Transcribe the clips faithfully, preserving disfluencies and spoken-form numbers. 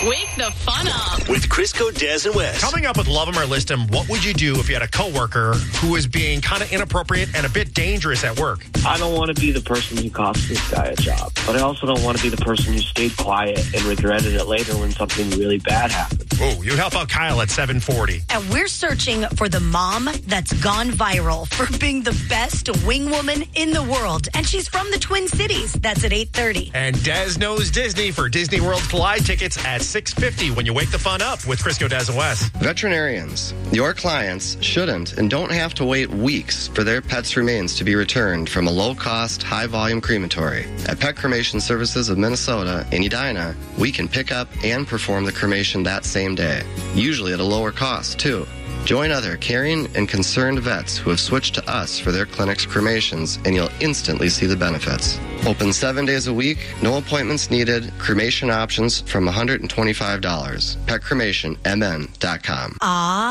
Wake the fun up with Crisco, Des, and Wes. Coming up with Love 'Em or List 'Em, what would you do if you had a coworker who was being kind of inappropriate and a bit dangerous at work? I don't want to be the person who cost this guy a job, but I also don't want to be the person who stayed quiet and regretted it later when something really bad happened. Oh, you help out Kyle at seven forty. And we're searching for the mom that's gone viral for being the best wing woman in the world. And she's from the Twin Cities. That's at eight thirty. And Des knows Disney for Disney World Collide tickets at six fifty when you wake the fun up with Crisco, Des, and Wes. Veterinarians, your clients shouldn't and don't have to wait weeks for their pet's remains to be returned from a low-cost, high-volume crematory. At Pet Cremation Services of Minnesota in Edina, we can pick up and perform the cremation that same day, usually at a lower cost, too. Join other caring and concerned vets who have switched to us for their clinic's cremations, and you'll instantly see the benefits. Open seven days a week, no appointments needed, cremation options from one hundred twenty-five dollars. pet cremation m n dot com.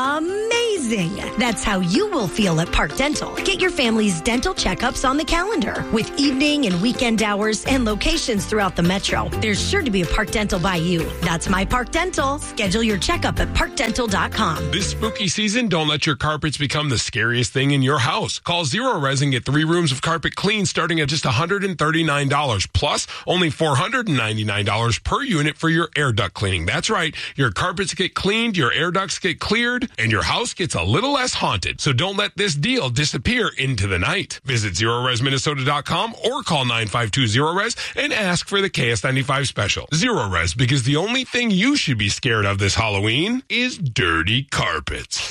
Amazing! That's how you will feel at Park Dental. Get your family's dental checkups on the calendar with evening and weekend hours and locations throughout the metro. There's sure to be a Park Dental by you. That's my Park Dental. Schedule your checkup at park dental dot com. This spooky season, don't let your carpets become the scariest thing in your house. Call Zero Res and get three rooms of carpet clean starting at just one hundred thirty-nine dollars, plus only four hundred ninety-nine dollars per unit for your air duct cleaning. That's right. Your carpets get cleaned, your air ducts get cleared, and your house gets a little less haunted. So don't let this deal disappear into the night. Visit zero res minnesota dot com or call nine five two zero res and ask for the K S ninety-five special. Zero Res, because the only thing you should be scared of this Halloween is dirty carpets.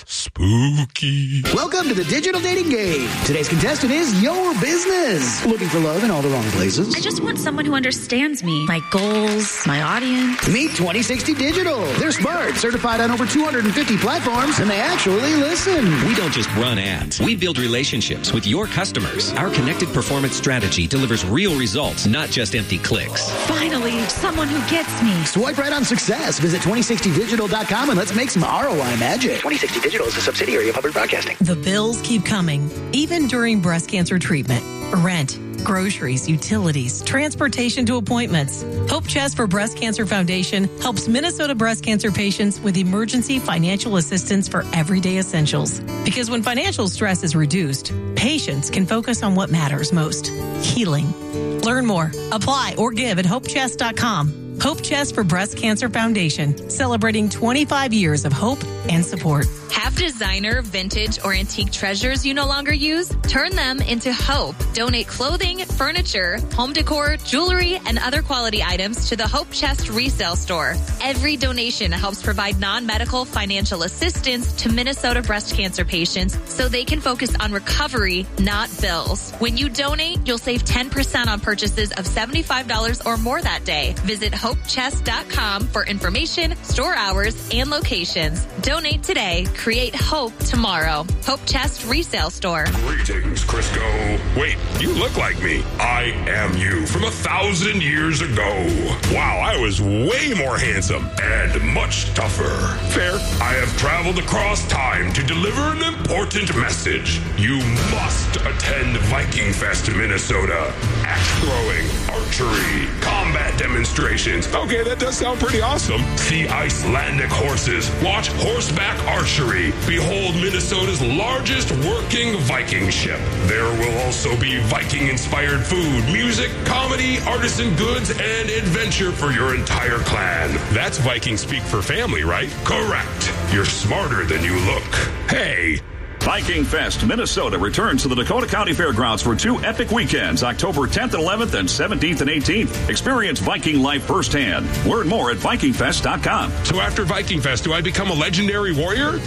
Spooky. Welcome to the digital dating game. Today's contestant is your business. Looking for love in all the wrong places? I just want someone who understands me, my goals, my audience. Meet twenty sixty Digital. They're smart, certified on over two hundred fifty platforms, and they actually listen. We don't just run ads. We build relationships with your customers. Our connected performance strategy delivers real results, not just empty clicks. Finally, someone who gets me. Swipe right on success. Visit twenty sixty digital dot com and let's make some R O I magic. twenty sixty Digital is a subsidiary of Public Broadcasting. The bills keep coming, even during breast cancer treatment. Rent, groceries, utilities, transportation to appointments. Hope Chest for Breast Cancer Foundation helps Minnesota breast cancer patients with emergency financial assistance for everyday essentials. Because when financial stress is reduced, patients can focus on what matters most, healing. Learn more, apply, or give at hope chest dot com. Hope Chest for Breast Cancer Foundation, celebrating twenty-five years of hope and support. Have designer, vintage, or antique treasures you no longer use? Turn them into hope. Donate clothing, furniture, home decor, jewelry, and other quality items to the Hope Chest resale store. Every donation helps provide non-medical financial assistance to Minnesota breast cancer patients so they can focus on recovery, not bills. When you donate, you'll save ten percent on purchases of seventy-five dollars or more that day. Visit hope chest dot com for information, store hours, and locations. Donate today. Create hope tomorrow. Hope Chest Resale Store. Greetings, Crisco. Wait, you look like me. I am you from a thousand years ago. Wow, I was way more handsome and much tougher. Fair. I have traveled across time to deliver an important message. You must attend Viking Fest, Minnesota. Axe throwing, archery, combat demonstrations. Okay, that does sound pretty awesome. See Icelandic horses. Watch horseback archery. Behold Minnesota's largest working Viking ship. There will also be Viking-inspired food, music, comedy, artisan goods, and adventure for your entire clan. That's Viking speak for family, right? Correct. You're smarter than you look. Hey. Viking Fest Minnesota returns to the Dakota County Fairgrounds for two epic weekends, October tenth and eleventh and seventeenth and eighteenth. Experience Viking life firsthand. Learn more at viking fest dot com. So after Viking Fest, do I become a legendary warrior?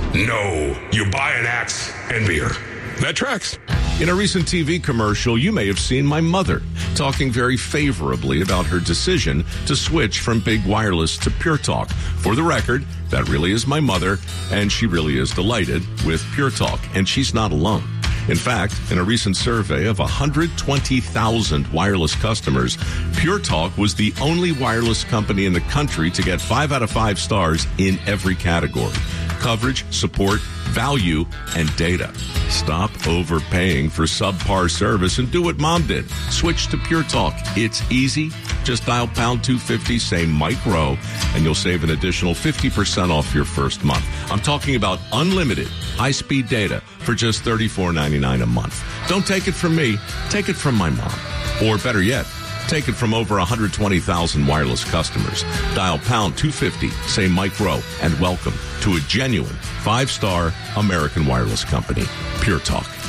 No. You buy an axe and beer. That tracks. In a recent T V commercial, you may have seen my mother talking very favorably about her decision to switch from Big Wireless to Pure Talk. For the record, that really is my mother, and she really is delighted with Pure Talk, and she's not alone. In fact, in a recent survey of one hundred twenty thousand wireless customers, Pure Talk was the only wireless company in the country to get five out of five stars in every category: coverage, support, value, and data. Stop overpaying for subpar service and do what Mom did. Switch to Pure Talk. It's easy, Just dial pound two fifty, say Mike Rowe, and you'll save an additional fifty percent off your first month. I'm talking about unlimited high-speed data for just thirty-four ninety-nine a month. Don't take it from me. Take it from my mom. Or better yet, take it from over one hundred twenty thousand wireless customers. Dial pound two fifty, say Mike Rowe, and welcome to a genuine five-star American wireless company, Pure Talk.